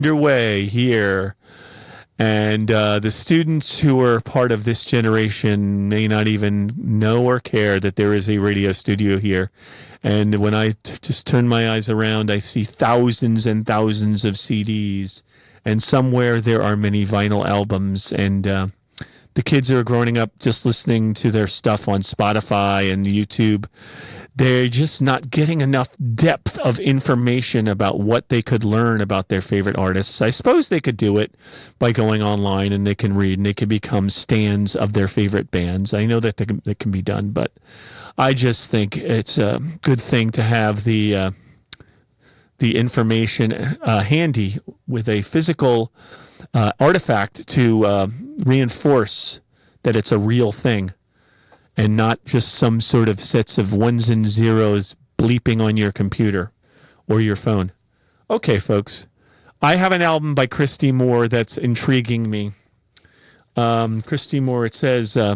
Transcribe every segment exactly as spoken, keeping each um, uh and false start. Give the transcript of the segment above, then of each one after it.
underway here. And uh, the students who are part of this generation may not even know or care that there is a radio studio here. And when I t- just turn my eyes around, I see thousands and thousands of C Ds. And somewhere there are many vinyl albums. And uh, the kids are growing up just listening to their stuff on Spotify and YouTube. They're just not getting enough depth of information about what they could learn about their favorite artists. I suppose they could do it by going online and they can read and they can become stans of their favorite bands. I know that they can, that can be done, but I just think it's a good thing to have the uh, the information uh, handy with a physical uh, artifact to uh, reinforce that it's a real thing. And not just some sort of sets of ones and zeros bleeping on your computer or your phone. Okay, folks. I have an album by Christy Moore that's intriguing me. Um, Christy Moore, it says, uh,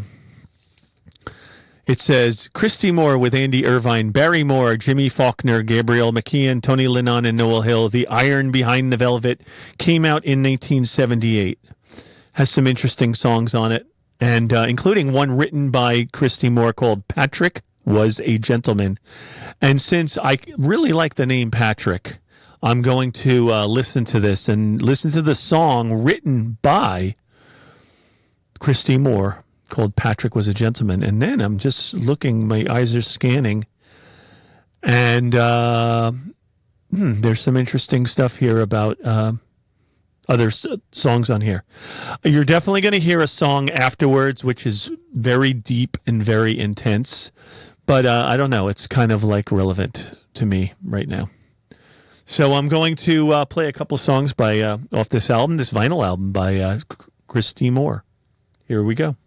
it says, Christy Moore with Andy Irvine, Barry Moore, Jimmy Faulkner, Gabriel McKeon, Tony Lennon, and Noel Hill. The Iron Behind the Velvet came out in nineteen seventy-eight. Has some interesting songs on it. And uh, including one written by Christy Moore called Patrick Was a Gentleman. And since I really like the name Patrick, I'm going to uh, listen to this and listen to the song written by Christy Moore called Patrick Was a Gentleman. And then I'm just looking, my eyes are scanning. And uh, hmm, there's some interesting stuff here about... Uh, other s- songs on here. You're definitely going to hear a song afterwards, which is very deep and very intense. But uh, I don't know. It's kind of like relevant to me right now. So I'm going to uh, play a couple songs by uh, off this album, this vinyl album by uh, Christy Moore. Here we go.